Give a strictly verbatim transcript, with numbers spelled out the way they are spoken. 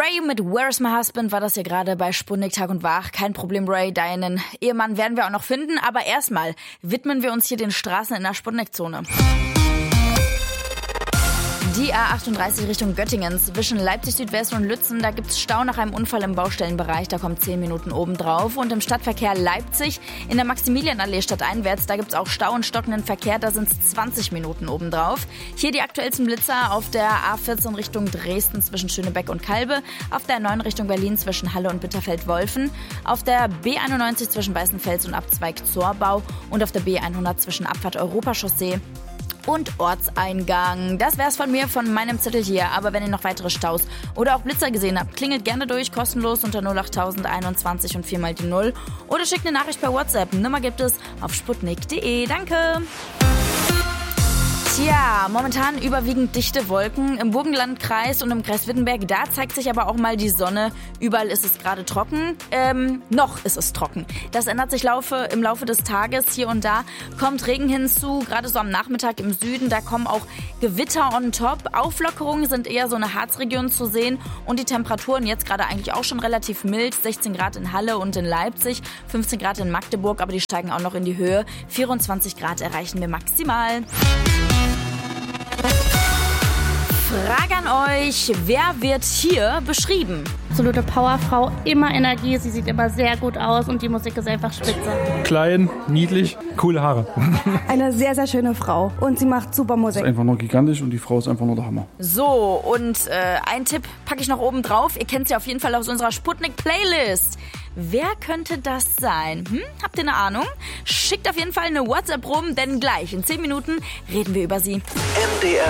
Ray mit Where's My Husband war das hier gerade bei Sputnik Tag und Wach. Kein Problem, Ray, deinen Ehemann werden wir auch noch finden. Aber erstmal widmen wir uns hier den Straßen in der Sputnik-Zone. Die A achtunddreißig Richtung Göttingen zwischen Leipzig Südwest und Lützen, da gibt's Stau nach einem Unfall im Baustellenbereich, da kommt zehn Minuten obendrauf. Und im Stadtverkehr Leipzig in der Maximilianallee stadteinwärts, da gibt's auch Stau und stockenden Verkehr, da sind's zwanzig Minuten obendrauf. Hier die aktuellsten Blitzer auf der A vierzehn Richtung Dresden zwischen Schönebeck und Kalbe, auf der neun Richtung Berlin zwischen Halle und Bitterfeld-Wolfen, auf der B einundneunzig zwischen Weißenfels und Abzweig Zorbau und auf der B hundert zwischen Abfahrt Europachaussee und Ortseingang. Das wär's von mir, von meinem Zettel hier. Aber wenn ihr noch weitere Staus oder auch Blitzer gesehen habt, klingelt gerne durch, kostenlos unter null acht tausend einundzwanzig und vier mal die null. Oder schickt eine Nachricht per WhatsApp. Nummer gibt es auf sputnik punkt de. Danke! Tja, momentan überwiegend dichte Wolken im Burgenlandkreis und im Kreis Wittenberg. Da zeigt sich aber auch mal die Sonne. Überall ist es gerade trocken. Ähm, noch ist es trocken. Das ändert sich laufe, im Laufe des Tages. Hier und da kommt Regen hinzu, gerade so am Nachmittag im Süden. Da kommen auch Gewitter on top. Auflockerungen sind eher so eine Harzregion zu sehen. Und die Temperaturen jetzt gerade eigentlich auch schon relativ mild. sechzehn Grad in Halle und in Leipzig, fünfzehn Grad in Magdeburg. Aber die steigen auch noch in die Höhe. vierundzwanzig Grad erreichen wir maximal. Frage an euch, wer wird hier beschrieben? Absolute Powerfrau, immer Energie, sie sieht immer sehr gut aus und die Musik ist einfach spitze. Klein, niedlich, coole Haare. Eine sehr, sehr schöne Frau und sie macht super Musik. Ist einfach nur gigantisch und die Frau ist einfach nur der Hammer. So, und äh, ein Tipp packe ich noch oben drauf. Ihr kennt sie auf jeden Fall aus unserer Sputnik-Playlist. Wer könnte das sein? Hm? Habt ihr eine Ahnung? Schickt auf jeden Fall eine WhatsApp rum, denn gleich in zehn Minuten reden wir über sie. M D R